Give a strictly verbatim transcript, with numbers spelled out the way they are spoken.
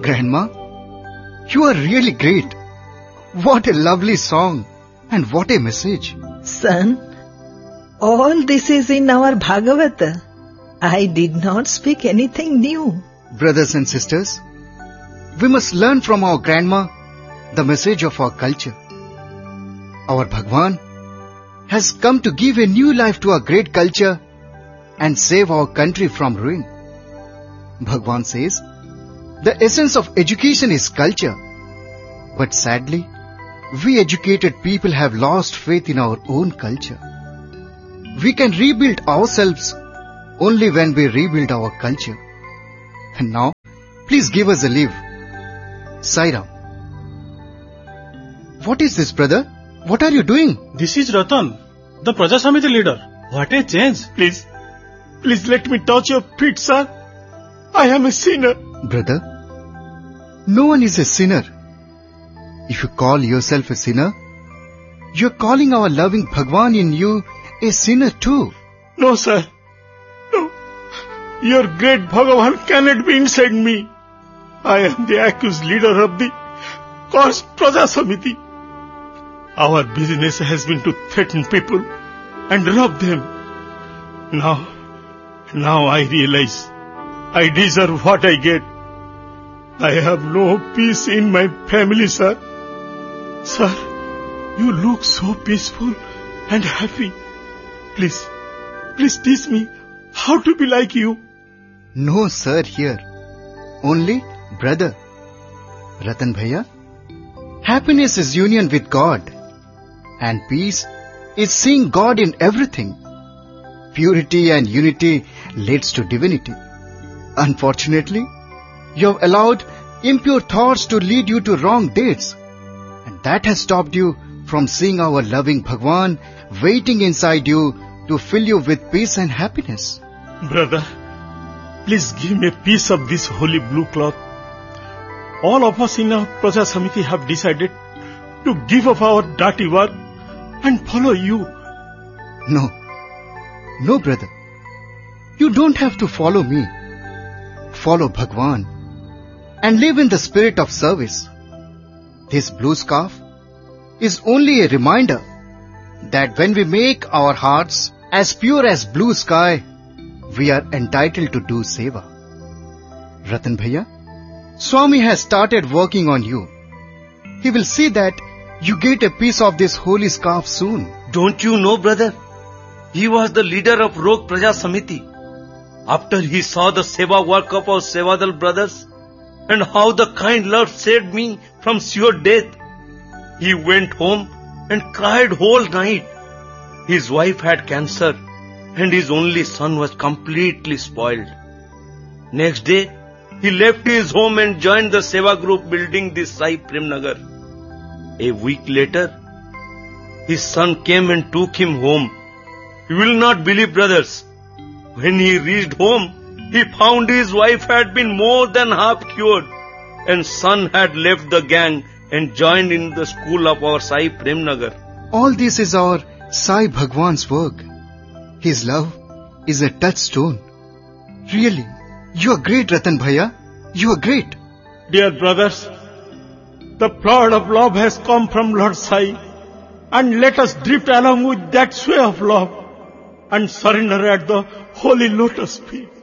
Grandma, you are really great. What a lovely song and what a message. Son, all this is in our Bhagavata. I did not speak anything new. Brothers and sisters, we must learn from our grandma the message of our culture. Our Bhagwan has come to give a new life to our great culture and save our country from ruin. Bhagwan says, the essence of education is culture. But sadly, we educated people have lost faith in our own culture. We can rebuild ourselves only when we rebuild our culture. And now, please give us a leave. Sai Ram. What is this, brother? What are you doing? This is Ratan, the Praja Samiti leader. What a change. Please, please let me touch your feet, sir. I am a sinner. Brother, no one is a sinner. If you call yourself a sinner, you are calling our loving Bhagwan in you a sinner too. No, sir. No. Your great Bhagavan cannot be inside me. I am the accused leader of the cause Praja Samiti. Our business has been to threaten people and rob them. Now, now I realize I deserve what I get. I have no peace in my family, sir. Sir, you look so peaceful and happy. Please, please teach me how to be like you. No, sir, here. Only brother. Ratan Bhaiya, happiness is union with God. And peace is seeing God in everything. Purity and unity leads to divinity. Unfortunately, you have allowed impure thoughts to lead you to wrong deeds. And that has stopped you from seeing our loving Bhagwan waiting inside you to fill you with peace and happiness. Brother, please give me a piece of this holy blue cloth. All of us in our Praja Samiti have decided to give up our dirty work and follow you. No, no brother. You don't have to follow me. Follow Bhagwan and live in the spirit of service. This blue scarf is only a reminder that when we make our hearts as pure as blue sky, we are entitled to do seva. Ratan Bhaiya, Swami has started working on you. He will see that you get a piece of this holy scarf soon. Don't you know, brother? He was the leader of Rok Praja Samiti. After he saw the seva work of our Sevadal brothers and how the kind Lord saved me from sure death, he went home and cried whole night. His wife had cancer and his only son was completely spoiled. Next day, he left his home and joined the Seva group building this Sai Prem Nagar. A week later, his son came and took him home. You will not believe, brothers. When he reached home, he found his wife had been more than half cured and son had left the gang and joined in the school of our Sai Prem Nagar. All this is our Sai Bhagwan's work. His love is a touchstone. Really, you are great, Ratan Bhaiya. You are great. Dear brothers, the flood of love has come from Lord Sai, and let us drift along with that sway of love and surrender at the holy lotus feet.